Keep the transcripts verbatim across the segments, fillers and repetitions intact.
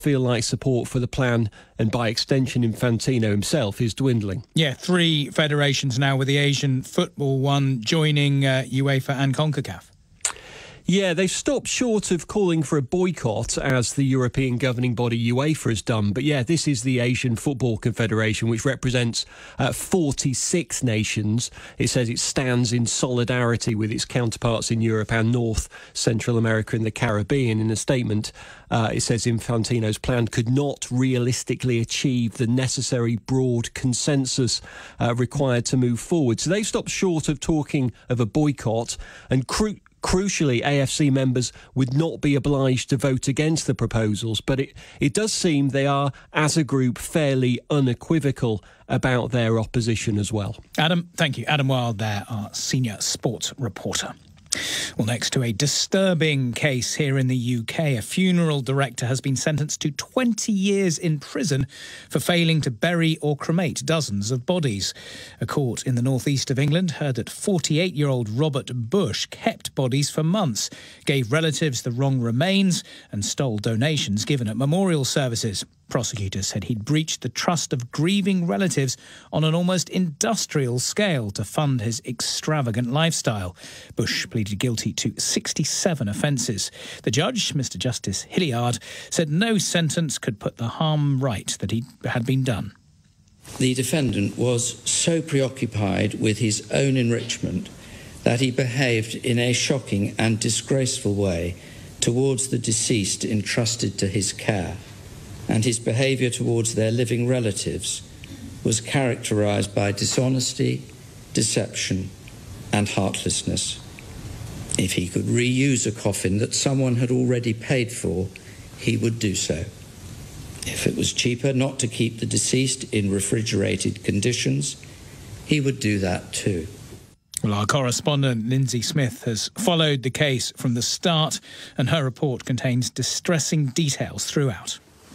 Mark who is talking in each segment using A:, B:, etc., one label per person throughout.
A: feel like support for the plan and by extension Infantino himself is dwindling.
B: Yeah, three federations now, with the Asian football one joining uh, UEFA and CONCACAF.
A: Yeah, they've stopped short of calling for a boycott, as the European governing body UEFA has done. But yeah, this is the Asian Football Confederation, which represents uh, forty-six nations. It says it stands in solidarity with its counterparts in Europe and North, Central America and the Caribbean. In a statement, uh, it says Infantino's plan could not realistically achieve the necessary broad consensus uh, required to move forward. So they've stopped short of talking of a boycott, and cru- Crucially, A F C members would not be obliged to vote against the proposals, but it, it does seem they are, as a group, fairly unequivocal about their opposition as well.
B: Adam, thank you. Adam Wilde there, our senior sports reporter. Well, next to a disturbing case here in the U K, a funeral director has been sentenced to twenty years in prison for failing to bury or cremate dozens of bodies. A court in the northeast of England heard that forty-eight-year-old Robert Bush kept bodies for months, gave relatives the wrong remains and stole donations given at memorial services. Prosecutors said he'd breached the trust of grieving relatives on an almost industrial scale to fund his extravagant lifestyle. Bush pleaded guilty to sixty-seven offences. The judge, Mister Justice Hilliard, said no sentence could put the harm right that he had been done.
C: The defendant was so preoccupied with his own enrichment that he behaved in a shocking and disgraceful way towards the deceased entrusted to his care, and his behaviour towards their living relatives was characterised by dishonesty, deception and heartlessness. If he could reuse a coffin that someone had already paid for, he would do so. If it was cheaper not to keep the deceased in refrigerated conditions, he would do that too.
B: Well, our correspondent Lindsay Smith has followed the case from the start, and her report contains distressing details throughout.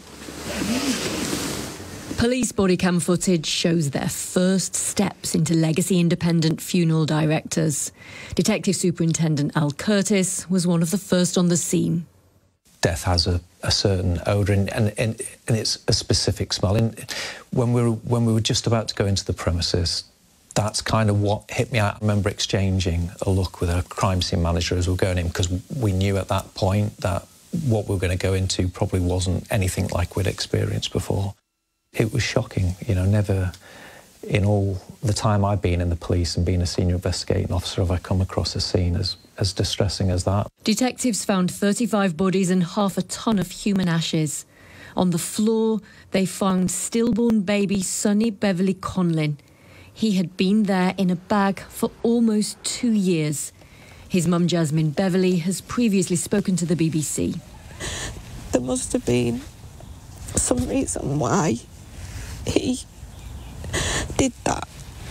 D: Police body cam footage shows their first steps into legacy independent funeral directors. Detective Superintendent Al Curtis was one of the first on the scene.
E: Death has a, a certain odour and, and, and, and it's a specific smell. And when we were, when we were just about to go into the premises, that's kind of what hit me out. I remember exchanging a look with a crime scene manager as we were going in, because we knew at that point that what we were going to go into probably wasn't anything like we'd experienced before. It was shocking, you know, never in all the time I've been in the police and being a senior investigating officer have I come across a scene as, as distressing as that.
D: Detectives found thirty-five bodies and half a tonne of human ashes. On the floor, they found stillborn baby Sonny Beverly Conlin. He had been there in a bag for almost two years. His mum, Jasmine Beverly, has previously spoken to the B B C.
F: There must have been some reason why he did that.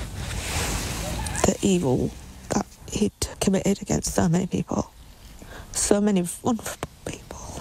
F: The evil that he'd committed against so many people. So many vulnerable people.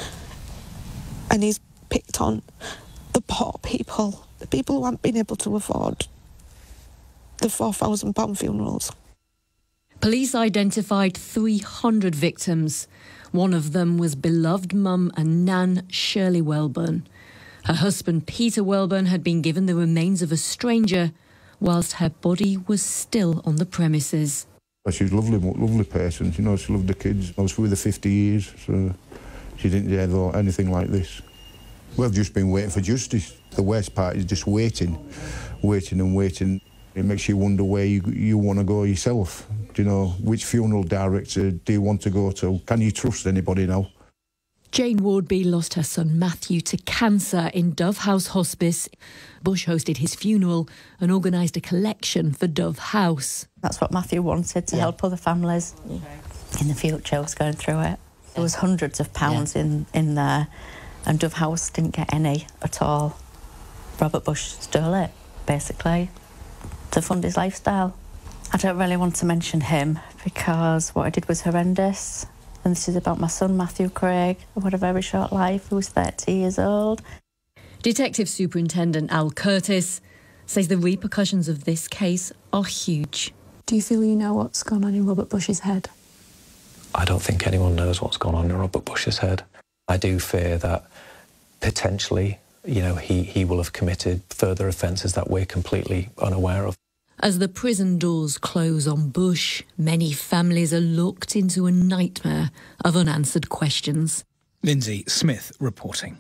F: And he's picked on the poor people, the people who haven't been able to afford the four thousand pound funerals.
D: Police identified three hundred victims. One of them was beloved mum and nan Shirley Welburn. Her husband Peter Welburn had been given the remains of a stranger whilst her body was still on the premises.
G: She's a lovely, lovely person. You know, she loved the kids. I was with her fifty years, so she didn't ever anything like this. We've just been waiting for justice. The worst part is just waiting, waiting and waiting. It makes you wonder where you, you want to go yourself. Do you know, which funeral director do you want to go to? Can you trust anybody now?
D: Jane Wardby lost her son Matthew to cancer in Dove House Hospice. Bush hosted his funeral and organised a collection for Dove House.
H: That's what Matthew wanted, to yeah. help other families okay. in the future was going through it. There was hundreds of pounds yeah. in, in there, and Dove House didn't get any at all. Robert Bush stole it, basically, to fund his lifestyle. I don't really want to mention him because what I did was horrendous. And this is about my son, Matthew Craig, who had a very short life. He was thirty years old.
D: Detective Superintendent Al Curtis says the repercussions of this case are huge.
I: Do you feel you know what's gone on in Robert Bush's head?
E: I don't think anyone knows what's gone on in Robert Bush's head. I do fear that potentially, you know, he, he will have committed further offences that we're completely unaware of.
D: As the prison doors close on Bush, many families are locked into a nightmare of unanswered questions.
B: Lindsay Smith reporting.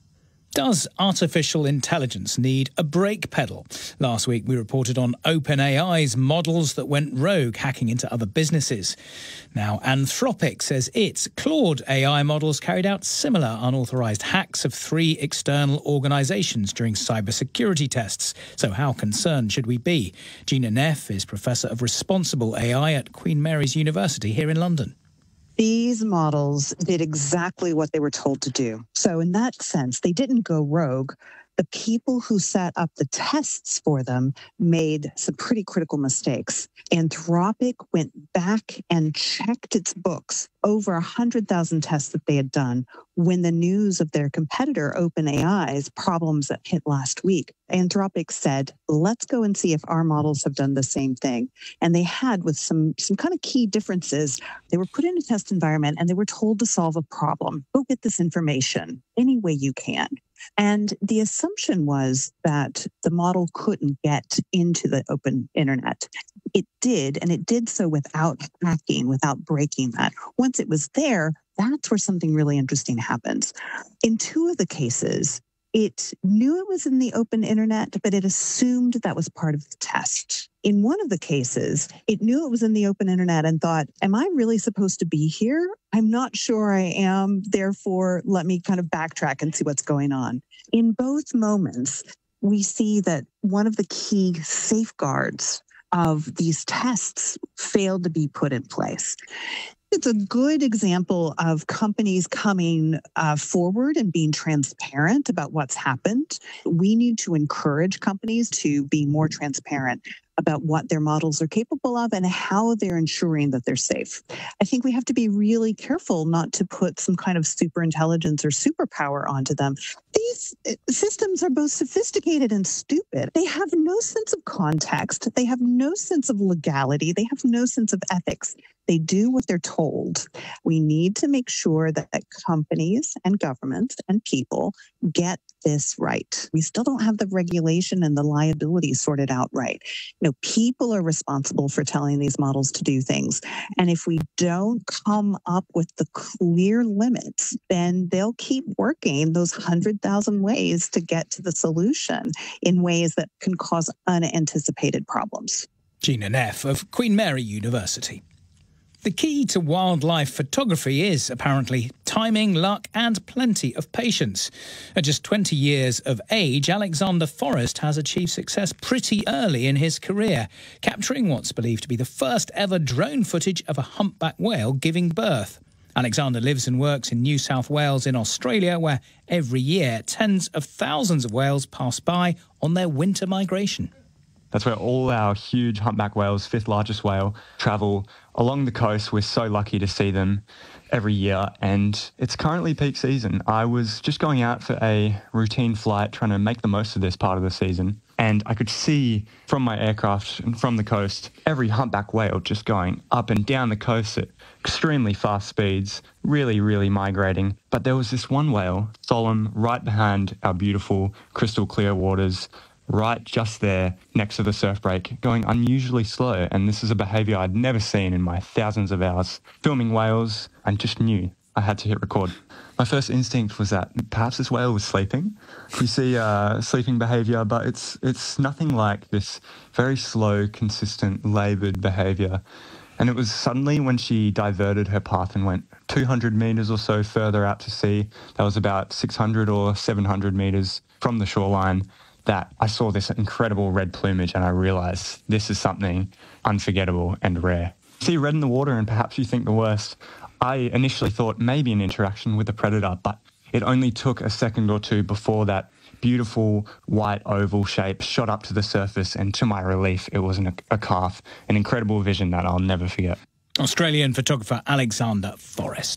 B: Does artificial intelligence need a brake pedal? Last week we reported on OpenAI's models that went rogue, hacking into other businesses. Now Anthropic says its Claude A I models carried out similar unauthorised hacks of three external organisations during cybersecurity tests. So how concerned should we be? Gina Neff is Professor of Responsible A I at Queen Mary's University here in London.
J: These models did exactly what they were told to do. So in that sense, they didn't go rogue. The people who set up the tests for them made some pretty critical mistakes. Anthropic went back and checked its books, over one hundred thousand tests that they had done, when the news of their competitor, OpenAI's problems that hit last week. Anthropic said, let's go and see if our models have done the same thing. And they had, with some, some kind of key differences. They were put in a test environment and they were told to solve a problem. Go get this information any way you can. And the assumption was that the model couldn't get into the open internet. It did, and it did so without hacking, without breaking that. Once it was there, that's where something really interesting happens. In two of the cases, it knew it was in the open internet, but it assumed that was part of the test. In one of the cases, it knew it was in the open internet and thought, am I really supposed to be here? I'm not sure I am. Therefore, let me kind of backtrack and see what's going on. In both moments, we see that one of the key safeguards of these tests failed to be put in place. It's a good example of companies coming uh, forward and being transparent about what's happened. We need to encourage companies to be more transparent about what their models are capable of and how they're ensuring that they're safe. I think we have to be really careful not to put some kind of super intelligence or superpower onto them. These systems are both sophisticated and stupid. They have no sense of context. They have no sense of legality. They have no sense of ethics. They do what they're told. We need to make sure that companies and governments and people get this right. We still don't have the regulation and the liability sorted out right. You know, people are responsible for telling these models to do things. And if we don't come up with the clear limits, then they'll keep working those one hundred thousand ways to get to the solution in ways that can cause unanticipated problems.
B: Gina Neff of Queen Mary University. The key to wildlife photography is, apparently, timing, luck and plenty of patience. At just twenty years of age, Alexander Forrest has achieved success pretty early in his career, capturing what's believed to be the first ever drone footage of a humpback whale giving birth. Alexander lives and works in New South Wales in Australia, where every year tens of thousands of whales pass by on their winter migration.
K: That's where all our huge humpback whales, fifth largest whale, travel along the coast. We're so lucky to see them every year, and it's currently peak season. I was just going out for a routine flight, trying to make the most of this part of the season, and I could see from my aircraft and from the coast every humpback whale just going up and down the coast at extremely fast speeds, really, really migrating. But there was this one whale, solemn, right behind our beautiful crystal clear waters, right just there next to the surf break, going unusually slow. And this is a behaviour I'd never seen in my thousands of hours filming whales. I just knew I had to hit record. My first instinct was that perhaps this whale was sleeping. You see uh, sleeping behaviour, but it's it's nothing like this very slow, consistent, laboured behaviour. And it was suddenly when she diverted her path and went two hundred metres or so further out to sea, that was about six hundred or seven hundred metres from the shoreline, that I saw this incredible red plumage and I realised this is something unforgettable and rare. See red in the water and perhaps you think the worst. I initially thought maybe an interaction with a predator, but it only took a second or two before that beautiful white oval shape shot up to the surface, and to my relief, it was an, a calf, an incredible vision that I'll never forget.
B: Australian photographer Alexander Forrest.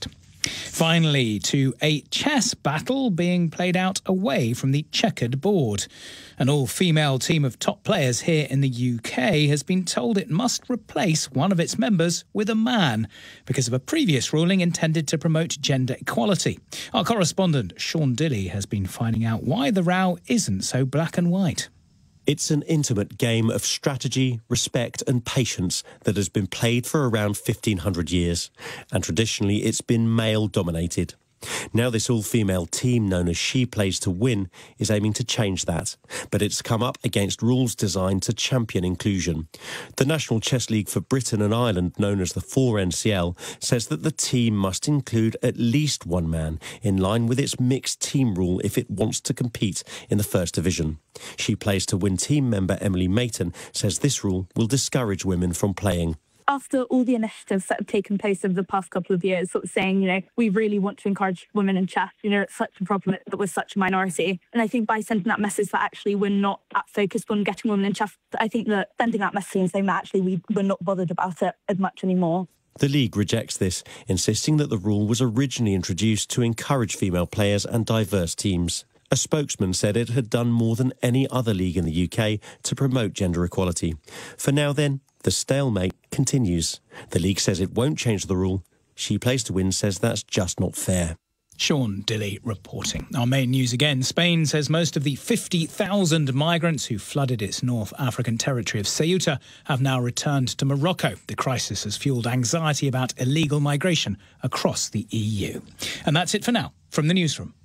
B: Finally, to a chess battle being played out away from the checkered board. An all-female team of top players here in the U K has been told it must replace one of its members with a man because of a previous ruling intended to promote gender equality. Our correspondent, Sean Dilley, has been finding out why the row isn't so black and white.
L: It's an intimate game of strategy, respect and patience that has been played for around fifteen hundred years, and traditionally it's been male-dominated. Now this all-female team known as She Plays to Win is aiming to change that, but it's come up against rules designed to champion inclusion. The National Chess League for Britain and Ireland, known as the four N C L, says that the team must include at least one man, in line with its mixed team rule if it wants to compete in the First Division. She Plays to Win team member Emily Mayton says this rule will discourage women from playing.
M: After all the initiatives that have taken place over the past couple of years, sort of saying, you know, we really want to encourage women in chess, you know, it's such a problem that we're such a minority. And I think by sending that message that actually we're not that focused on getting women in chess, I think that sending that message and saying that actually we, we're not bothered about it as much anymore.
L: The league rejects this, insisting that the rule was originally introduced to encourage female players and diverse teams. A spokesman said it had done more than any other league in the U K to promote gender equality. For now then, the stalemate continues. The league says it won't change the rule. She Plays to Win says that's just not fair.
B: Sean Dilley reporting. Our main news again. Spain says most of the fifty thousand migrants who flooded its North African territory of Ceuta have now returned to Morocco. The crisis has fuelled anxiety about illegal migration across the E U. And that's it for now from the newsroom.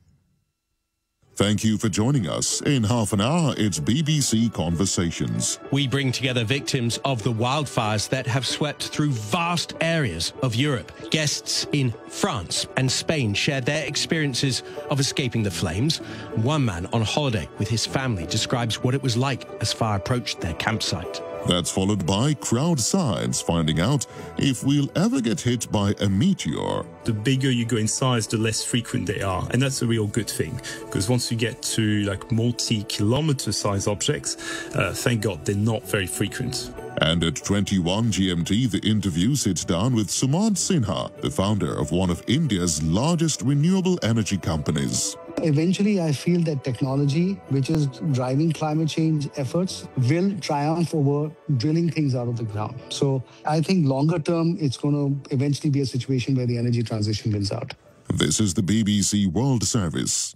N: Thank you for joining us. In half an hour, it's B B C Conversations.
O: We bring together victims of the wildfires that have swept through vast areas of Europe. Guests in France and Spain shared their experiences of escaping the flames. One man on holiday with his family describes what it was like as fire approached their campsite.
N: That's followed by Crowd Science, finding out if we'll ever get hit by a meteor.
P: The bigger you go in size, the less frequent they are. And that's a real good thing, because once you get to like multi-kilometer size objects, uh, thank God they're not very frequent.
N: And at twenty-one G M T, the interview sits down with Sumant Sinha, the founder of one of India's largest renewable energy companies.
Q: Eventually, I feel that technology, which is driving climate change efforts, will triumph over drilling things out of the ground. So I think longer term, it's going to eventually be a situation where the energy transition wins out.
N: This is the B B C World Service.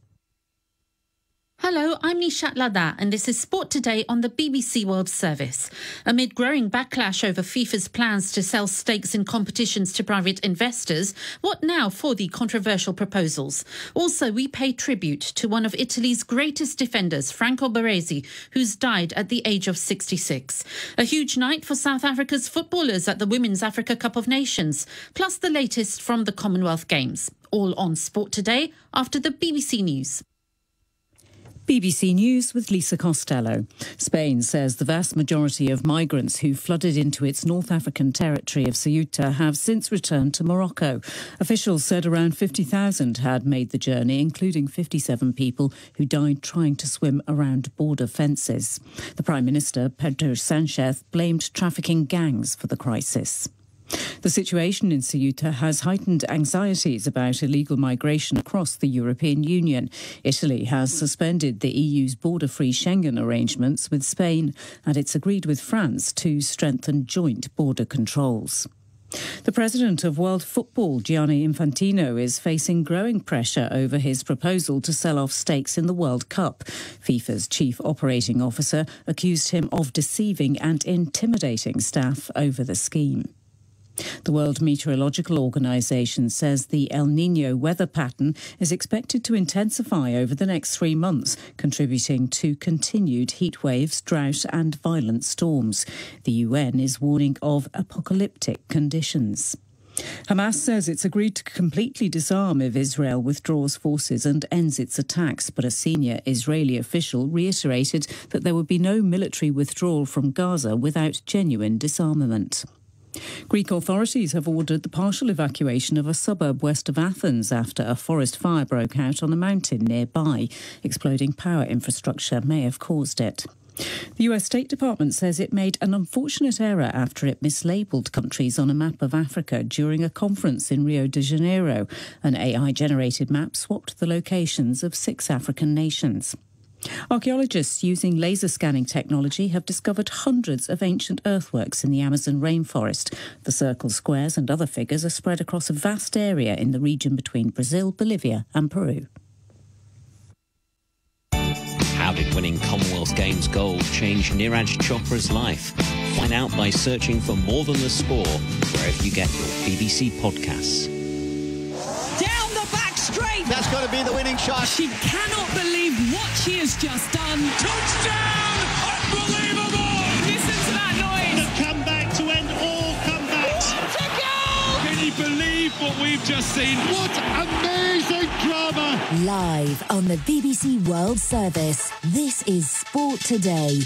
R: Hello, I'm Nishat Ladha, and this is Sport Today on the B B C World Service. Amid growing backlash over FIFA's plans to sell stakes in competitions to private investors, what now for the controversial proposals? Also, we pay tribute to one of Italy's greatest defenders, Franco Baresi, who's died at the age of sixty-six. A huge night for South Africa's footballers at the Women's Africa Cup of Nations, plus the latest from the Commonwealth Games. All on Sport Today after the B B C News.
S: B B C News with Lisa Costello. Spain says the vast majority of migrants who flooded into its North African territory of Ceuta have since returned to Morocco. Officials said around fifty thousand had made the journey, including fifty-seven people who died trying to swim around border fences. The Prime Minister, Pedro Sanchez, blamed trafficking gangs for the crisis. The situation in Ceuta has heightened anxieties about illegal migration across the European Union. Italy has suspended the E U's border-free Schengen arrangements with Spain, and it's agreed with France to strengthen joint border controls. The president of World Football, Gianni Infantino, is facing growing pressure over his proposal to sell off stakes in the World Cup. FIFA's chief operating officer accused him of deceiving and intimidating staff over the scheme. The World Meteorological Organization says the El Niño weather pattern is expected to intensify over the next three months, contributing to continued heat waves, drought and violent storms. The U N is warning of apocalyptic conditions. Hamas says it's agreed to completely disarm if Israel withdraws forces and ends its attacks, but a senior Israeli official reiterated that there would be no military withdrawal from Gaza without genuine disarmament. Greek authorities have ordered the partial evacuation of a suburb west of Athens after a forest fire broke out on a mountain nearby. Exploding power infrastructure may have caused it. The U S State Department says it made an unfortunate error after it mislabelled countries on a map of Africa during a conference in Rio de Janeiro. An A I-generated map swapped the locations of six African nations. Archaeologists using laser scanning technology have discovered hundreds of ancient earthworks in the Amazon rainforest. The circles, squares and other figures are spread across a vast area in the region between Brazil, Bolivia and Peru.
T: How did winning Commonwealth Games gold change Neeraj Chopra's life? Find out by searching for More Than the Score wherever you get your B B C podcasts.
U: Down the back straight!
V: That's got to be the winning shot.
U: She cannot believe what she has just done.
V: Touchdown! Unbelievable!
U: Listen to that noise!
V: The comeback to end all comebacks.
U: What a goal!
V: Can you believe what we've just seen? What amazing drama!
W: Live on the B B C World Service, this is Sport Today.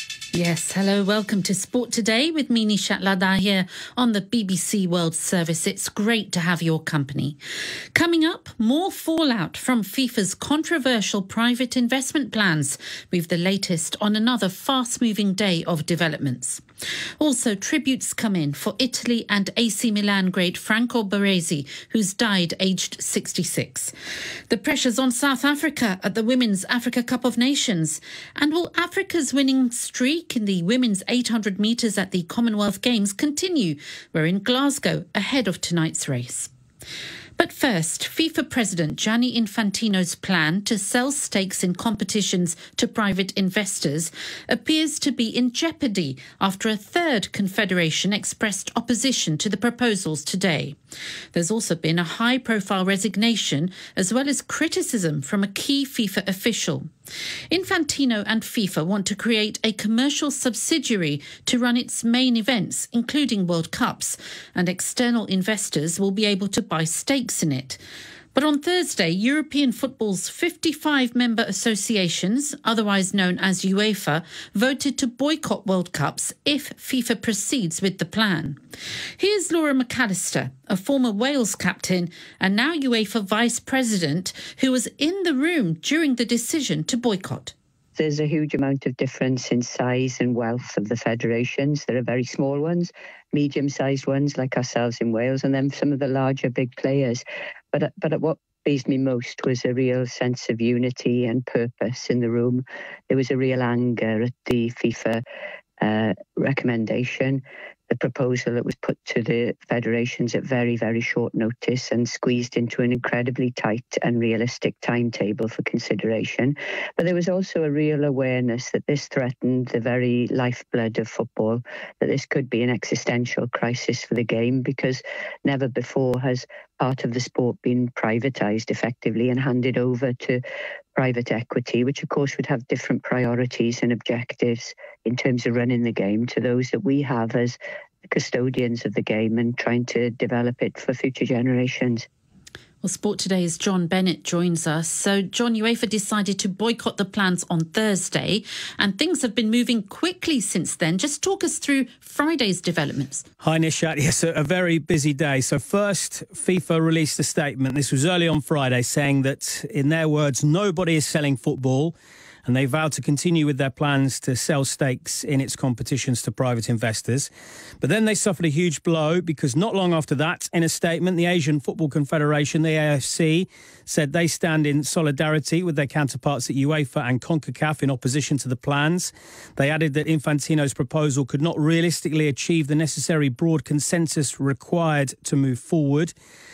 R: Yes, hello, welcome to Sport Today with me, Nishat Ladha, here on the B B C World Service. It's great to have your company. Coming up, more fallout from FIFA's controversial private investment plans. We've the latest on another fast-moving day of developments. Also, tributes come in for Italy and A C Milan great Franco Baresi, who's died aged sixty-six. The pressures on South Africa at the Women's Africa Cup of Nations. And will Africa's winning streak in the women's eight hundred metres at the Commonwealth Games continue? We're in Glasgow ahead of tonight's race. But first, FIFA President Gianni Infantino's plan to sell stakes in competitions to private investors appears to be in jeopardy after a third confederation expressed opposition to the proposals today. There's also been a high-profile resignation as well as criticism from a key FIFA official. Infantino and FIFA want to create a commercial subsidiary to run its main events, including World Cups, and external investors will be able to buy stakes in it. But on Thursday, European football's fifty-five member associations, otherwise known as UEFA, voted to boycott World Cups if FIFA proceeds with the plan. Here's Laura McAllister, a former Wales captain and now UEFA vice president, who was in the room during the decision to boycott.
X: There's a huge amount of difference in size and wealth of the federations. There are very small ones, medium-sized ones like ourselves in Wales, and then some of the larger big players. But, but what pleased me most was a real sense of unity and purpose in the room. There was a real anger at the FIFA uh, recommendation, the proposal that was put to the federations at very, very short notice and squeezed into an incredibly tight and realistic timetable for consideration. But there was also a real awareness that this threatened the very lifeblood of football, that this could be an existential crisis for the game, because never before has part of the sport been privatised effectively and handed over to private equity, which of course would have different priorities and objectives in terms of running the game to those that we have as custodians of the game and trying to develop it for future generations.
R: Well, Sport Today's John Bennett joins us. So, John, UEFA decided to boycott the plans on Thursday, and things have been moving quickly since then. Just talk us through Friday's developments.
Y: Hi, Nishat. Yes, a very busy day. So first, FIFA released a statement. This was early on Friday, saying that, in their words, nobody is selling football, and they vowed to continue with their plans to sell stakes in its competitions to private investors. But then they suffered a huge blow, because not long after that, in a statement, the Asian Football Confederation, the A F C, said they stand in solidarity with their counterparts at UEFA and CONCACAF in opposition to the plans. They added that Infantino's proposal could not realistically achieve the necessary broad consensus required to move forward.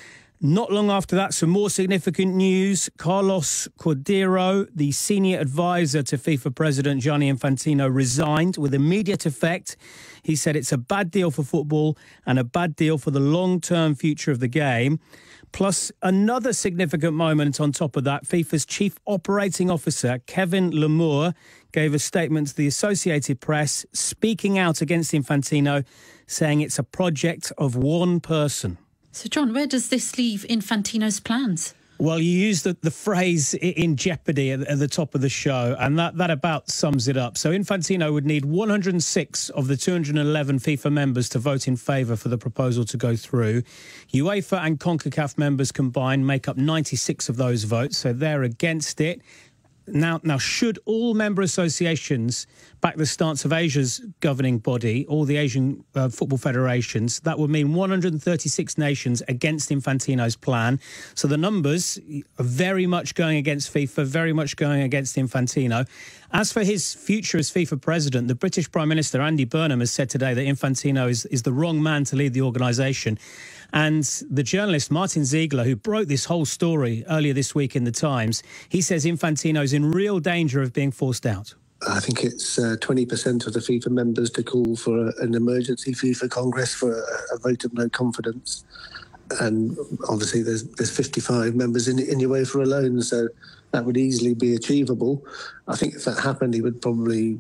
Y: Not long after that, some more significant news. Carlos Cordero, the senior advisor to FIFA President Gianni Infantino, resigned with immediate effect. He said it's a bad deal for football and a bad deal for the long-term future of the game. Plus, another significant moment on top of that, FIFA's chief operating officer, Kevin Lamour, gave a statement to the Associated Press, speaking out against Infantino, saying it's a project of one person.
R: So, John, where does this leave Infantino's plans?
Y: Well, you used the, the phrase in jeopardy at, at the top of the show, and that, that about sums it up. So Infantino would need one hundred six of the two hundred eleven FIFA members to vote in favour for the proposal to go through. UEFA and CONCACAF members combined make up ninety-six of those votes, so they're against it. now, now, should all member associations back the stance of Asia's governing body, all the Asian uh, football federations, that would mean one hundred thirty-six nations against Infantino's plan. So the numbers are very much going against FIFA, very much going against Infantino. As for his future as FIFA president, the British Prime Minister, Andy Burnham, has said today that Infantino is, is the wrong man to lead the organisation. And the journalist Martin Ziegler, who broke this whole story earlier this week in The Times, he says Infantino's in real danger of being forced out.
A: I think it's uh, twenty percent of the FIFA members to call for a, an emergency FIFA Congress for a, a vote of no confidence. And obviously there's there's fifty-five members in, in UEFA alone, so that would easily be achievable. I think if that happened, he would probably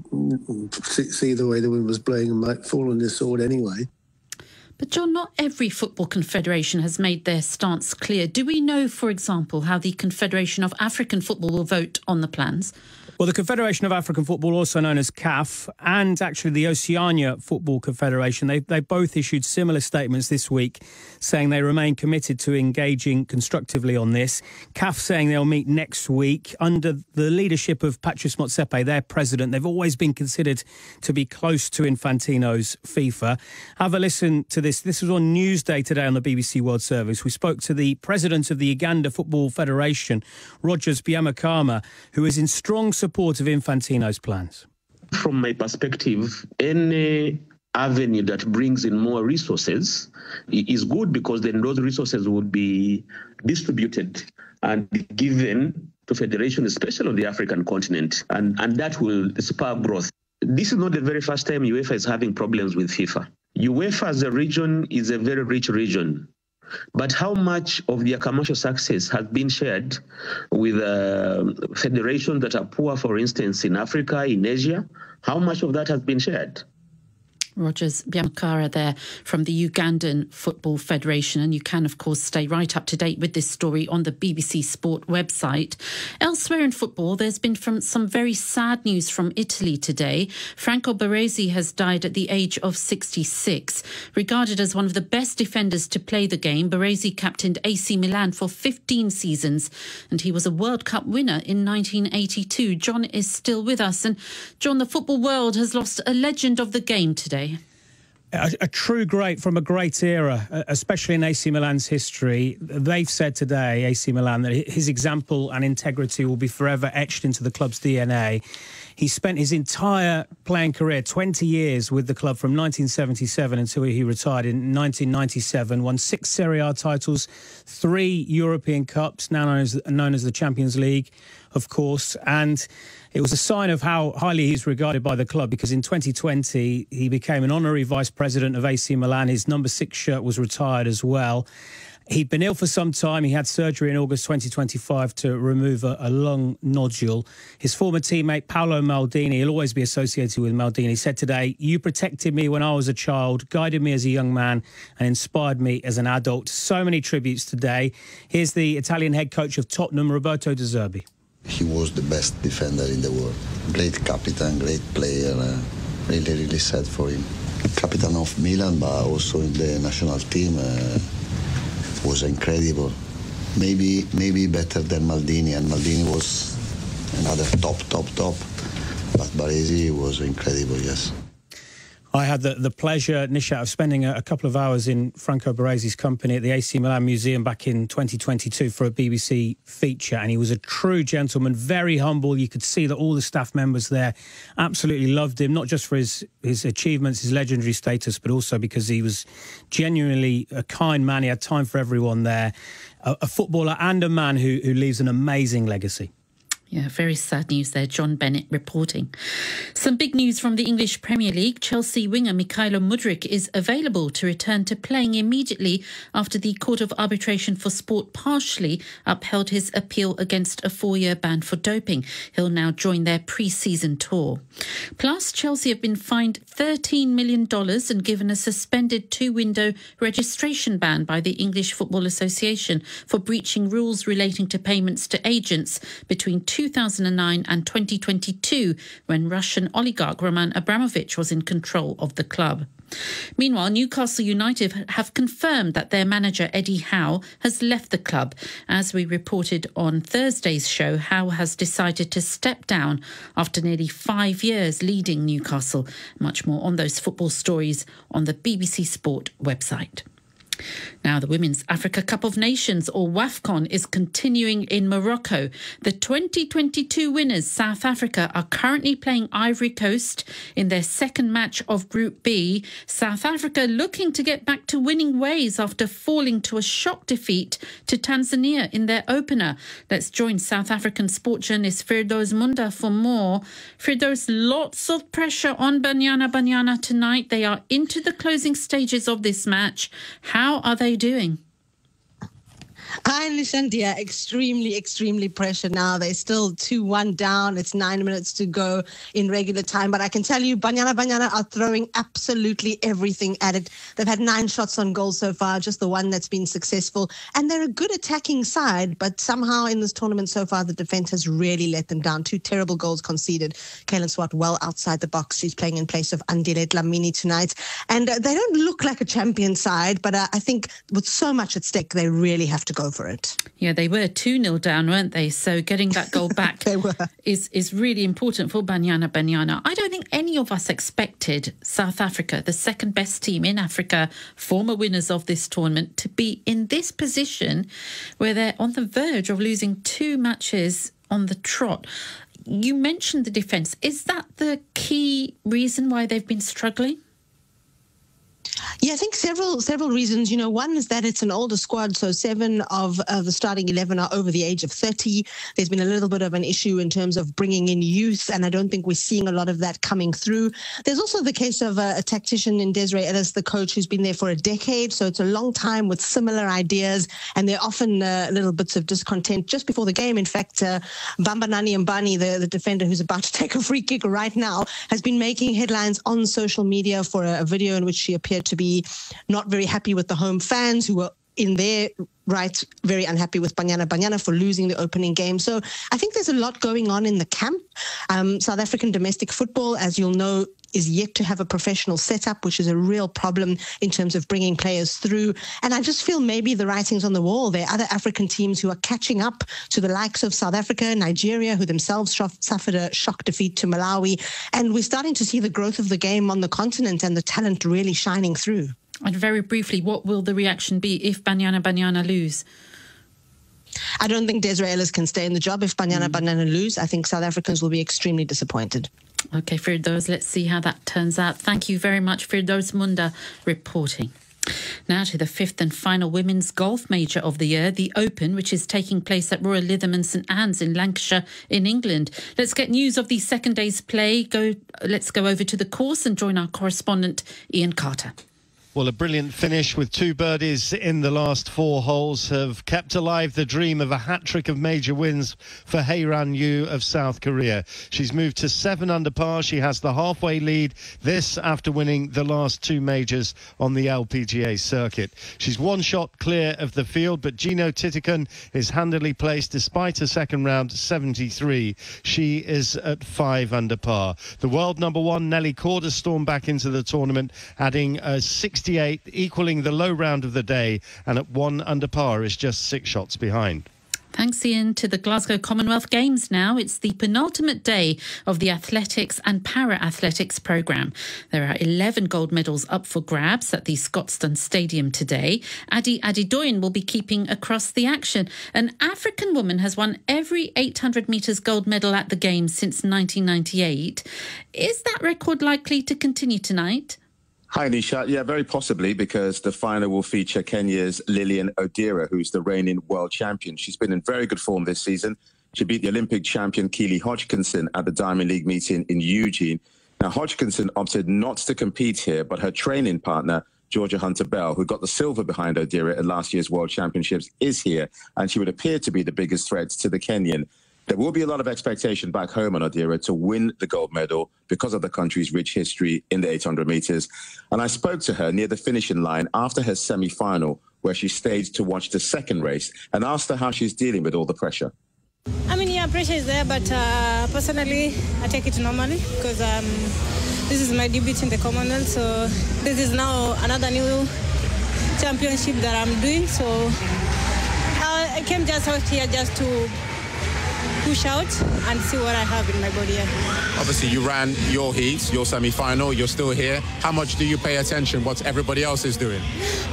A: see the way the wind was blowing and might fall on his sword anyway.
R: But, John, not every football confederation has made their stance clear. Do we know, for example, how the Confederation of African Football will vote on the plans?
Y: Well, the Confederation of African Football, also known as C A F, and actually the Oceania Football Confederation, they, they both issued similar statements this week saying they remain committed to engaging constructively on this. C A F saying they'll meet next week under the leadership of Patrice Motsepe, their president. They've always been considered to be close to Infantino's FIFA. Have a listen to this. This was on Newsday today on the B B C World Service. We spoke to the president of the Uganda Football Federation, Rogers Byamukama, who is in strong support of Infantino's plans.
C: From my perspective, any avenue that brings in more resources is good, because then those resources would be distributed and given to federations, especially on the African continent, and, and that will spur growth. This is not the very first time UEFA is having problems with FIFA. UEFA as a region is a very rich region. But how much of their commercial success has been shared with uh, federations that are poor, for instance, in Africa, in Asia? How much of that has been shared?
R: Rogers Byamukama there from the Ugandan Football Federation. And you can, of course, stay right up to date with this story on the B B C Sport website. Elsewhere in football, there's been from some very sad news from Italy today. Franco Baresi has died at the age of sixty-six. Regarded as one of the best defenders to play the game, Baresi captained A C Milan for fifteen seasons, and he was a World Cup winner in nineteen eighty-two. John is still with us. And John, the football world has lost a legend of the game today.
Y: A, a true great from a great era, especially in A C Milan's history. They've said today, A C Milan, that his example and integrity will be forever etched into the club's D N A. He spent his entire playing career, twenty years, with the club from nineteen seventy-seven until he retired in nineteen ninety-seven, won six Serie A titles, three European Cups, now known as, known as the Champions League, of course, and it was a sign of how highly he's regarded by the club, because in twenty twenty he became an honorary vice president of A C Milan. His number six shirt was retired as well. He'd been ill for some time. He had surgery in August twenty twenty-five to remove a, a lung nodule. His former teammate Paolo Maldini, he'll always be associated with Maldini, said today, "You protected me when I was a child, guided me as a young man and inspired me as an adult." So many tributes today. Here's the Italian head coach of Tottenham, Roberto De Zerbi.
F: He was the best defender in the world. Great captain, great player. Uh, really, really sad for him. Captain of Milan, but also in the national team, uh, was incredible. Maybe, maybe better than Maldini, and Maldini was another top, top, top. But Baresi was incredible, yes.
Y: I had the, the pleasure, Nishat, of spending a, a couple of hours in Franco Baresi's company at the A C Milan Museum back in twenty twenty-two for a B B C feature, and he was a true gentleman, very humble. You could see that all the staff members there absolutely loved him, not just for his, his achievements, his legendary status, but also because he was genuinely a kind man. He had time for everyone there, a, a footballer and a man who, who leaves an amazing legacy.
R: Yeah, very sad news there. John Bennett reporting. Some big news from the English Premier League. Chelsea winger Mykhailo Mudryk is available to return to playing immediately after the Court of Arbitration for Sport partially upheld his appeal against a four-year ban for doping. He'll now join their pre-season tour. Plus, Chelsea have been fined thirteen million dollars and given a suspended two-window registration ban by the English Football Association for breaching rules relating to payments to agents between two thousand nine and twenty twenty-two, when Russian oligarch Roman Abramovich was in control of the club. Meanwhile, Newcastle United have confirmed that their manager Eddie Howe has left the club. As we reported on Thursday's show, Howe has decided to step down after nearly five years leading Newcastle. Much more on those football stories on the B B C Sport website. Now, the Women's Africa Cup of Nations, or WAFCON, is continuing in Morocco. The twenty twenty-two winners, South Africa, are currently playing Ivory Coast in their second match of Group B. South Africa looking to get back to winning ways after falling to a shock defeat to Tanzania in their opener. Let's join South African sport journalist Firdaus Munda for more. Firdaus, lots of pressure on Banyana Banyana tonight. They are into the closing stages of this match. How How are they doing?
D: Hi, Nishandia. Extremely, extremely pressure now. They're still two one down. It's nine minutes to go in regular time. But I can tell you, Banyana Banyana are throwing absolutely everything at it. They've had nine shots on goal so far, just the one that's been successful. And they're a good attacking side, but somehow in this tournament so far, the defense has really let them down. Two terrible goals conceded. Kaylin Swart well outside the box. She's playing in place of Andile Dlamini tonight. And uh, they don't look like a champion side, but uh, I think with so much at stake, they really have to go for it.
R: Yeah, they were two nil down, weren't they? So getting that goal back
D: they were.
R: is is really important for Banyana Banyana. I don't think any of us expected South Africa, the second best team in Africa, former winners of this tournament, to be in this position where they're on the verge of losing two matches on the trot. You mentioned the defence. Is that the key reason why they've been struggling?
D: Yeah, I think several several reasons. You know, one is that it's an older squad, so seven of uh, the starting eleven are over the age of thirty. There's been a little bit of an issue in terms of bringing in youth, and I don't think we're seeing a lot of that coming through. There's also the case of uh, a tactician in Desiree Ellis, the coach, who's been there for a decade, so it's a long time with similar ideas, and there are often uh, little bits of discontent just before the game. In fact, uh, Bambanani Mbani, the, the defender who's about to take a free kick right now, has been making headlines on social media for a, a video in which she appeared to be not very happy with the home fans who were in their right very unhappy with Banyana Banyana for losing the opening game. So I think there's a lot going on in the camp. Um, South African domestic football, as you'll know, is yet to have a professional setup, which is a real problem in terms of bringing players through. And I just feel maybe the writing's on the wall. There are other African teams who are catching up to the likes of South Africa, Nigeria, who themselves suffered a shock defeat to Malawi. And we're starting to see the growth of the game on the continent and the talent really shining through.
R: And very briefly, what will the reaction be if Banyana Banyana lose?
D: I don't think Desiree Ellis can stay in the job if Banyana mm. Banyana lose. I think South Africans will be extremely disappointed.
R: OK, Firdaus, let's see how that turns out. Thank you very much, Firdaus Munda, reporting. Now to the fifth and final women's golf major of the year, the Open, which is taking place at Royal Lytham and St Anne's in Lancashire in England. Let's get news of the second day's play. Go. Let's go over to the course and join our correspondent, Ian Carter.
E: Well, a brilliant finish with two birdies in the last four holes have kept alive the dream of a hat-trick of major wins for Hae-Ran Yu of South Korea. She's moved to seven under par. She has the halfway lead, this after winning the last two majors on the L P G A circuit. She's one shot clear of the field, but Gino Titicun is handily placed despite a second round seventy-three. She is at five under par. The world number one, Nelly Korda, stormed back into the tournament, adding a sixty-eight, equaling the low round of the day, and at one under par is just six shots behind.
R: Thanks, Ian. To the Glasgow Commonwealth Games now. It's the penultimate day of the athletics and para-athletics programme. There are eleven gold medals up for grabs at the Scotstoun Stadium today. Adi Adedoyin will be keeping across the action. An African woman has won every eight hundred metres gold medal at the Games since nineteen ninety-eight. Is that record likely to continue tonight?
G: Hi, Nisha. Yeah, very possibly, because the final will feature Kenya's Lillian Odera, who's the reigning world champion. She's been in very good form this season. She beat the Olympic champion Keely Hodgkinson at the Diamond League meeting in Eugene. Now, Hodgkinson opted not to compete here, but her training partner, Georgia Hunter-Bell, who got the silver behind Odera at last year's World Championships, is here, and she would appear to be the biggest threat to the Kenyan. There will be a lot of expectation back home on Odera to win the gold medal because of the country's rich history in the eight hundred metres. And I spoke to her near the finishing line after her semi-final, where she stayed to watch the second race, and asked her how she's dealing with all the pressure.
H: I mean, yeah, pressure is there, but uh, personally, I take it normally because um, this is my debut in the Commonwealth, so this is now another new championship that I'm doing. So I came just out here just to push out and see what I have in my body.
I: Obviously, you ran your heat, your semi-final, you're still here. How much do you pay attention what everybody else is doing?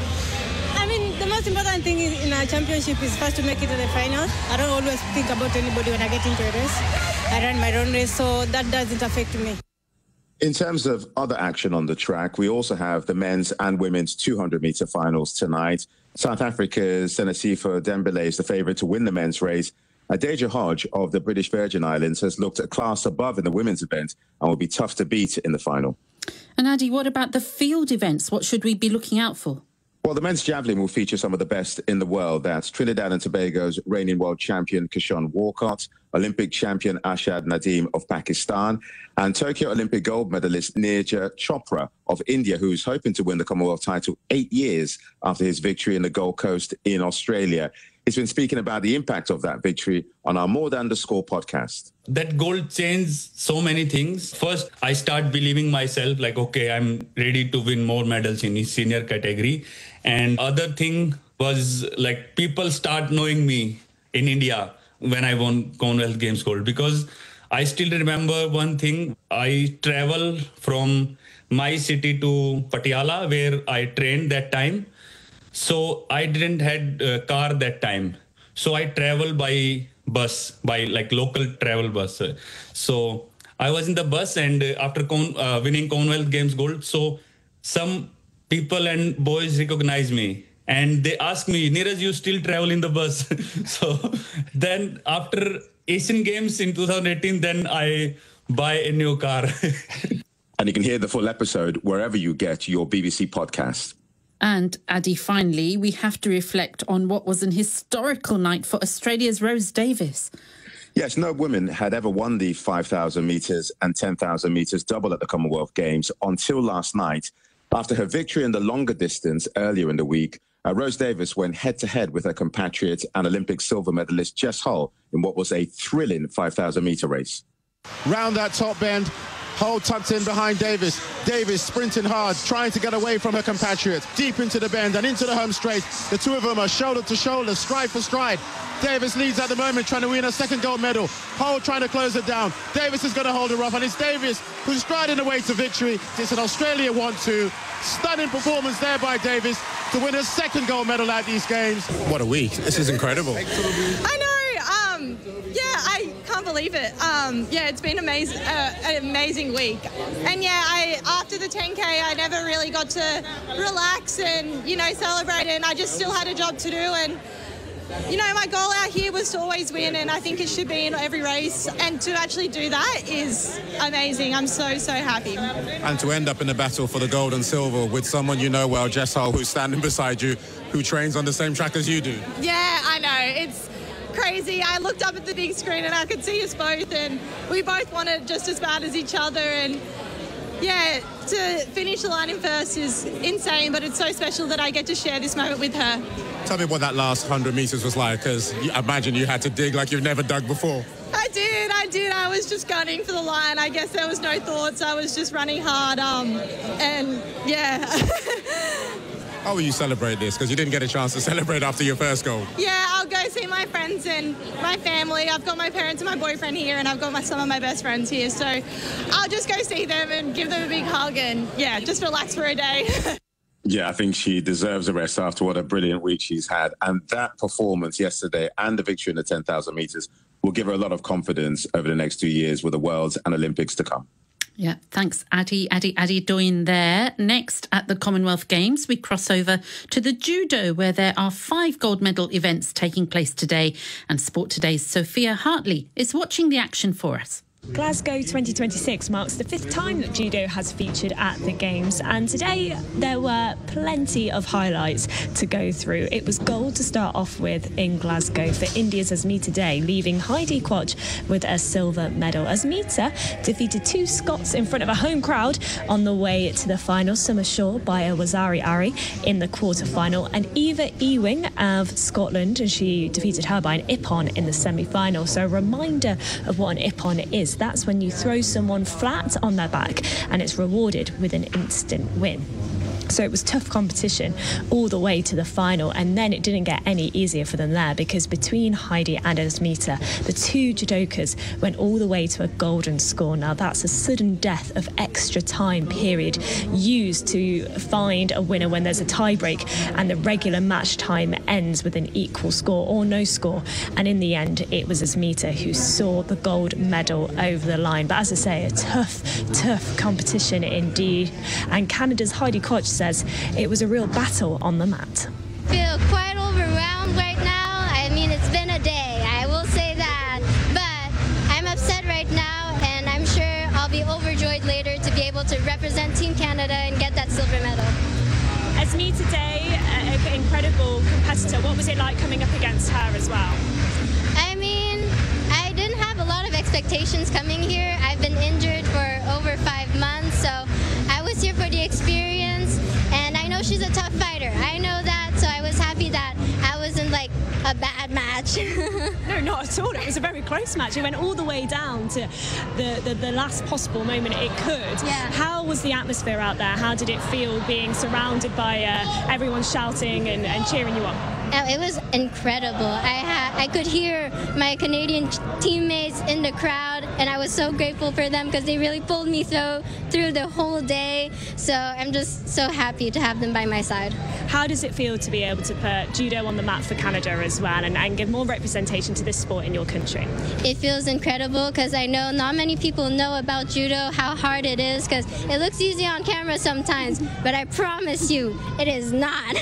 H: I mean, the most important thing in a championship is first to make it to the final. I don't always think about anybody when I get into a race. I run my own race, so that doesn't affect me.
G: In terms of other action on the track, we also have the men's and women's two hundred metre finals tonight. South Africa's Senesifa Dembele is the favourite to win the men's race. Deja Hodge of the British Virgin Islands has looked a class above in the women's event and will be tough to beat in the final.
R: And Adi, what about the field events? What should we be looking out for?
G: Well, the men's javelin will feature some of the best in the world. That's Trinidad and Tobago's reigning world champion Kishan Walcott, Olympic champion Ashad Nadeem of Pakistan, and Tokyo Olympic gold medalist Neeraj Chopra of India, who's hoping to win the Commonwealth title eight years after his victory in the Gold Coast in Australia. He's been speaking about the impact of that victory on our More Than the Score podcast.
J: That gold changed so many things. First, I start believing myself like, okay, I'm ready to win more medals in his senior category. And other thing was like people start knowing me in India when I won Commonwealth Games gold, because I still remember one thing. I travel from my city to Patiala where I trained that time. So I didn't had a car that time. So I travel by bus, by like local travel bus. So I was in the bus, and after con- uh, winning Commonwealth Games gold, so some people and boys recognize me. And they ask me, Neeraj, you still travel in the bus? So then after Asian Games in two thousand eighteen, then I buy a new car.
G: And you can hear the full episode wherever you get your B B C podcast.
R: And Adi, finally, we have to reflect on what was an historical night for Australia's Rose Davis.
G: Yes, no woman had ever won the five thousand metres and ten thousand metres double at the Commonwealth Games until last night. After her victory in the longer distance earlier in the week, uh, Rose Davis went head-to-head with her compatriot and Olympic silver medalist Jess Hull in what was a thrilling five thousand metre race.
I: Round that top bend, Hull tucked in behind Davis. Davis sprinting hard, trying to get away from her compatriot. Deep into the bend and into the home straight. The two of them are shoulder to shoulder, stride for stride. Davis leads at the moment, trying to win a second gold medal. Hull trying to close it down. Davis is going to hold her off, and it's Davis who's striding away to victory. It's an Australia one two. Stunning performance there by Davis to win her second gold medal at these games. What a week. This is incredible.
K: I know. Um, yeah, I can't believe it. Um, yeah, it's been amazing, uh, an amazing week. And yeah, I after the ten K, I never really got to relax and, you know, celebrate. And I just still had a job to do. And, you know, my goal out here was to always win. And I think it should be in every race. And to actually do that is amazing. I'm so, so happy.
I: And to end up in the battle for the gold and silver with someone you know well, Jess Hull, who's standing beside you, who trains on the same track as you do.
K: Yeah, I know. It's crazy. I looked up at the big screen and I could see us both, and we both wanted just as bad as each other. And yeah, to finish the line in first is insane, but it's so special that I get to share this moment with her.
I: Tell me what that last one hundred metres was like, because I imagine you had to dig like you've never dug before.
K: I did, I did. I was just gunning for the line. I guess there was no thoughts. I was just running hard. Um, and yeah.
I: How will you celebrate this? Because you didn't get a chance to celebrate after your first goal.
K: Yeah, I'll go see my friends and my family. I've got my parents and my boyfriend here, and I've got my, some of my best friends here. So I'll just go see them and give them a big hug and, yeah, just relax for a day.
G: Yeah, I think she deserves a rest after what a brilliant week she's had. And that performance yesterday and the victory in the ten thousand metres will give her a lot of confidence over the next two years with the Worlds and Olympics to come.
R: Yeah, thanks, Adi, Adi, Adi Doyen there. Next, at the Commonwealth Games, we cross over to the judo, where there are five gold medal events taking place today. And Sport Today's Sophia Hartley is watching the action for us.
M: Glasgow twenty twenty-six marks the fifth time that judo has featured at the Games, and today there were plenty of highlights to go through. It was gold to start off with in Glasgow for India's Asmita Day, leaving Heidi Quach with a silver medal. Asmita defeated two Scots in front of a home crowd on the way to the final. Summer Shaw by a Wazari Ari in the quarter-final, and Eva Ewing of Scotland, and she defeated her by an Ippon in the semi-final. So a reminder of what an Ippon is. because that's when you throw someone flat on their back and it's rewarded with an instant win. So it was tough competition all the way to the final, and then it didn't get any easier for them there, because between Heidi and Asmita, the two judokas went all the way to a golden score. Now that's a sudden death of extra time period used to find a winner when there's a tie break and the regular match time ends with an equal score or no score. And in the end, it was Asmita who saw the gold medal over the line. But as I say, a tough, tough competition indeed. And Canada's Heidi Koch says it was a real battle on the mat.
B: I feel quite overwhelmed right now. I mean, it's been a day, I will say that. But I'm upset right now, and I'm sure I'll be overjoyed later to be able to represent Team Canada and get that silver medal.
M: Asmita Day, an incredible competitor. What was it like coming up against her as well?
B: I mean, I didn't have a lot of expectations coming here. I've been injured for over five months, so I was here for the experience. And I know she's a tough fighter. I know that, so I was happy that I wasn't like a bad match.
M: No, not at all. It was a very close match. It went all the way down to the, the, the last possible moment it could.
B: Yeah.
M: How was the atmosphere out there? How did it feel being surrounded by uh, everyone shouting and, and cheering you on?
B: Oh, it was incredible. I ha- I could hear my Canadian teammates in the crowd, and I was so grateful for them because they really pulled me through through the whole day. So I'm just so happy to have them by my side.
M: How does it feel to be able to put judo on the map for Canada as well, and, and give more representation to this sport in your country?
B: It feels incredible because I know not many people know about judo, how hard it is, because it looks easy on camera sometimes, but I promise you, it is not.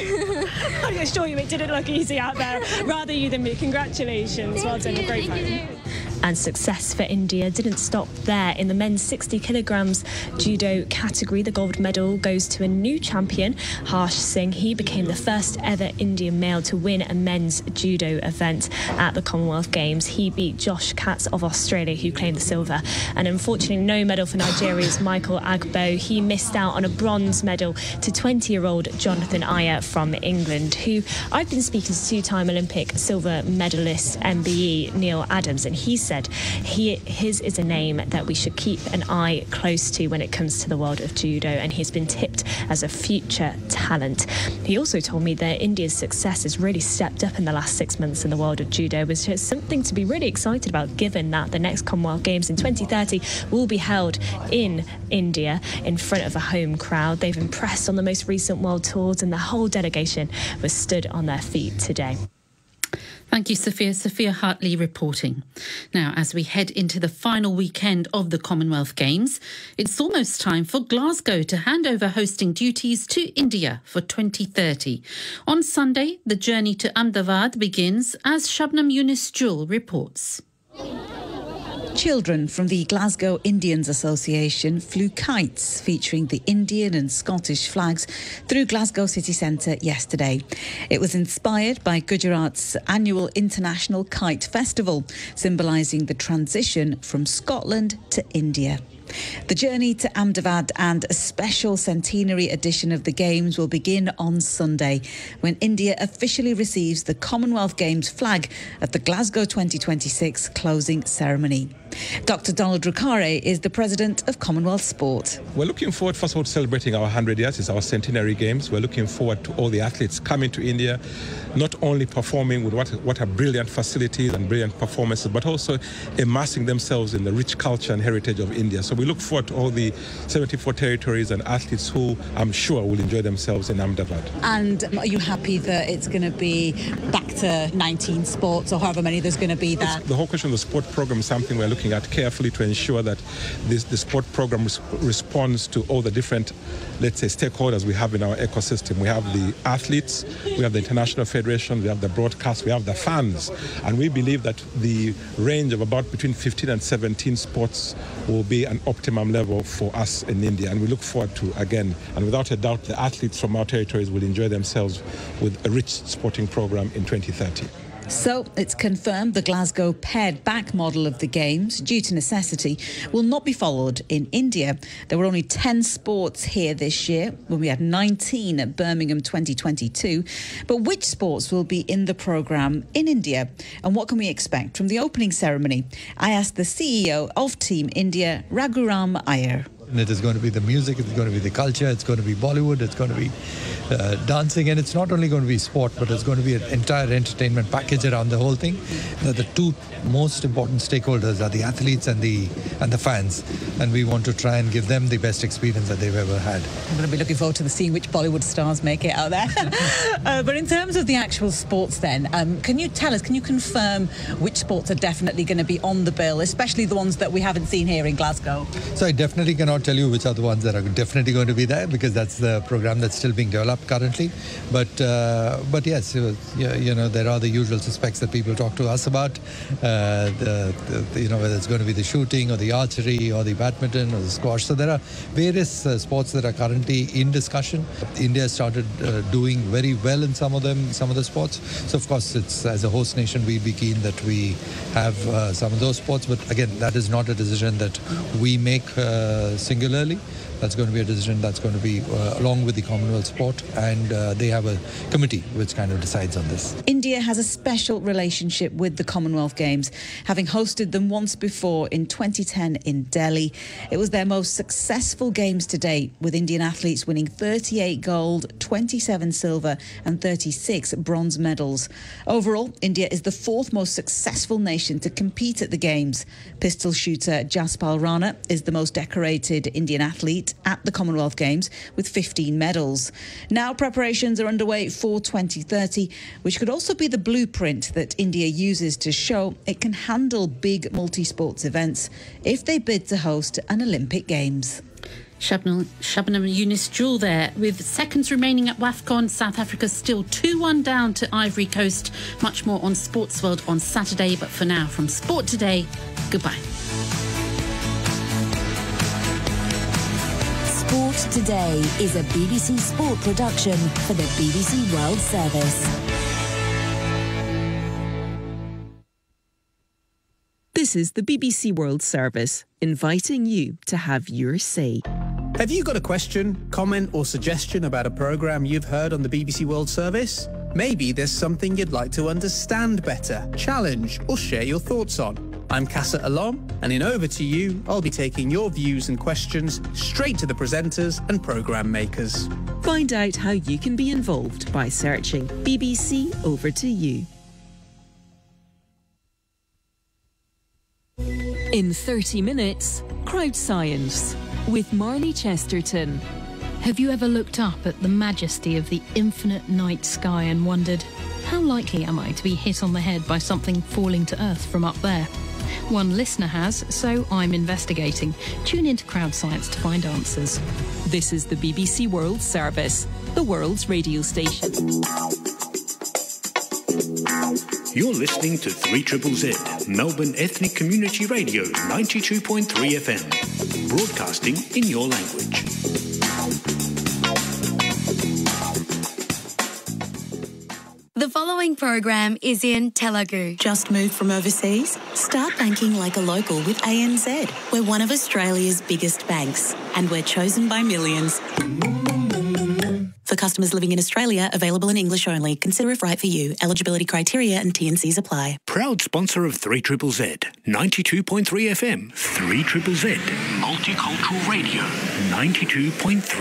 M: I assure you it didn't look easy out there. Rather you than me. Congratulations. Well done. A great fight. And success for India didn't stop there. In the men's sixty kilograms judo category, the gold medal goes to a new champion, Harsh Singh. He became the first ever Indian male to win a men's judo event at the Commonwealth Games. He beat Josh Katz of Australia, who claimed the silver. And unfortunately, no medal for Nigeria's Michael Agbo. He missed out on a bronze medal to twenty-year-old Jonathan Iyer from England, who I've been speaking to two-time Olympic silver medalist M B E Neil Adams, and he said he, his is a name that we should keep an eye close to when it comes to the world of judo, and he's been tipped as a future talent. He also told me that India's success has really stepped up in the last six months in the world of judo, which is something to be really excited about, given that the next Commonwealth Games in twenty thirty will be held in India in front of a home crowd. They've impressed on the most recent world tours, and the whole delegation was stood on their feet today.
R: Thank you, Sophia. Sophia Hartley reporting. Now, as we head into the final weekend of the Commonwealth Games, it's almost time for Glasgow to hand over hosting duties to India for twenty thirty. On Sunday, the journey to Ahmedabad begins, as Shabnam Yunus Jewel reports.
L: Children from the Glasgow Indians Association flew kites featuring the Indian and Scottish flags through Glasgow city centre yesterday. It was inspired by Gujarat's annual International Kite Festival, symbolising the transition from Scotland to India. The journey to Ahmedabad and a special centenary edition of the Games will begin on Sunday, when India officially receives the Commonwealth Games flag at the Glasgow twenty twenty-six closing ceremony. Doctor Donald Drukhare is the president of Commonwealth Sport.
O: We're looking forward, first of all, to celebrating our one hundred years. It's our centenary games. We're looking forward to all the athletes coming to India, not only performing with what, what are brilliant facilities and brilliant performances, but also immersing themselves in the rich culture and heritage of India. So we look forward to all the seventy-four territories and athletes who I'm sure will enjoy themselves in Ahmedabad.
L: And are you happy that it's going to be back to nineteen sports, or however many there's going to be there?
O: The whole question of the sport program is something we're looking at carefully to ensure that this, the sport program res- responds to all the different, let's say, stakeholders we have in our ecosystem. We have the athletes, we have the international federation, we have the broadcast, we have the fans, and we believe that the range of about between fifteen and seventeen sports will be an optimum level for us in India, and we look forward to, again, and without a doubt, the athletes from our territories will enjoy themselves with a rich sporting program in twenty thirty.
L: So it's confirmed the Glasgow paired back model of the Games, due to necessity, will not be followed in India. There were only ten sports here this year, when we had nineteen at Birmingham twenty twenty-two. But which sports will be in the programme in India? And what can we expect from the opening ceremony? I asked the C E O of Team India, Raghuram Iyer.
N: It is going to be the music, it's going to be the culture, it's going to be Bollywood, it's going to be uh, dancing, and it's not only going to be sport, but it's going to be an entire entertainment package around the whole thing. The, the two most important stakeholders are the athletes and the and the fans, and we want to try and give them the best experience that they've ever had.
L: I'm going to be looking forward to seeing which Bollywood stars make it out there. uh, but in terms of the actual sports then, um, can you tell us, can you confirm which sports are definitely going to be on the bill, especially the ones that we haven't seen here in Glasgow?
N: So I definitely cannot tell you which are the ones that are definitely going to be there, because that's the program that's still being developed currently. But uh, but yes, you, you know, there are the usual suspects that people talk to us about. Uh, the, the, you know, whether it's going to be the shooting or the archery or the badminton or the squash. So there are various uh, sports that are currently in discussion. India started uh, doing very well in some of them, some of the sports. So of course, it's as a host nation, we'd be keen that we have uh, some of those sports. But again, that is not a decision that we make uh, singularly. That's going to be a decision that's going to be uh, along with the Commonwealth Sport, and uh, they have a committee which kind of decides on this.
L: India has a special relationship with the Commonwealth Games, having hosted them once before in twenty ten in Delhi. It was their most successful Games to date, with Indian athletes winning thirty-eight gold, twenty-seven silver and thirty-six bronze medals. Overall, India is the fourth most successful nation to compete at the Games. Pistol shooter Jaspal Rana is the most decorated Indian athlete at the Commonwealth Games with fifteen medals. Now preparations are underway for twenty thirty, which could also be the blueprint that India uses to show it can handle big multi-sports events if they bid to host an Olympic Games.
R: Shabnam, Shabnam Yunus Jewel there. With seconds remaining at WAFCON, South Africa still two one down to Ivory Coast. Much more on Sports World on Saturday, but for now, from Sport Today, goodbye.
W: Sport Today is a B B C Sport production for the B B C World Service.
P: This is the B B C World Service, inviting you to have your say.
Q: Have you got a question, comment or suggestion about a programme you've heard on the B B C World Service? Maybe there's something you'd like to understand better, challenge or share your thoughts on. I'm Casa Alom, and in Over to You, I'll be taking your views and questions straight to the presenters and programme makers.
P: Find out how you can be involved by searching B B C Over to You. In thirty minutes, Crowd Science with Marnie Chesterton.
S: Have you ever looked up at the majesty of the infinite night sky and wondered, how likely am I to be hit on the head by something falling to Earth from up there? One listener has, so I'm investigating. Tune into Crowd Science to find answers.
P: This is the B B C World Service, the world's radio station.
T: You're listening to three triple Z, Melbourne Ethnic Community Radio, ninety-two point three F M, broadcasting in your language.
Z: The following program is in Telugu. Just moved from overseas? Start banking like a local with A N Z. We're one of Australia's biggest banks, and we're chosen by millions. For customers living in Australia, available in English only. Consider if right for you. Eligibility criteria and T and Cs apply.
T: Proud sponsor of three triple Z, ninety-two point three F M, three triple Z, Multicultural Radio, ninety-two point three.